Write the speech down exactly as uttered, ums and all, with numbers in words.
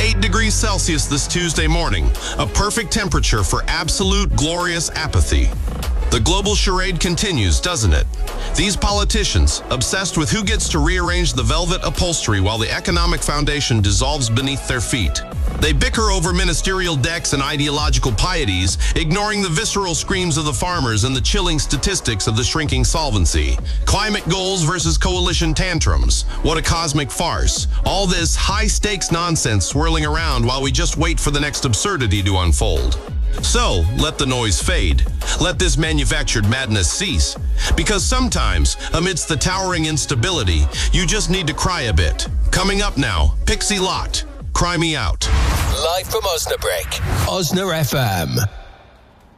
eight degrees Celsius this Tuesday morning, a perfect temperature for absolute glorious apathy. The global charade continues, doesn't it? These politicians, obsessed with who gets to rearrange the velvet upholstery while the economic foundation dissolves beneath their feet. They bicker over ministerial decks and ideological pieties, ignoring the visceral screams of the farmers and the chilling statistics of the shrinking solvency. Climate goals versus coalition tantrums. What a cosmic farce. All this high-stakes nonsense swirling around while we just wait for the next absurdity to unfold. So, let the noise fade. Let this manufactured madness cease. Because sometimes, amidst the towering instability, you just need to cry a bit. Coming up now, Pixie Lott, Cry Me Out. Live from Osnabrück, Osna F M.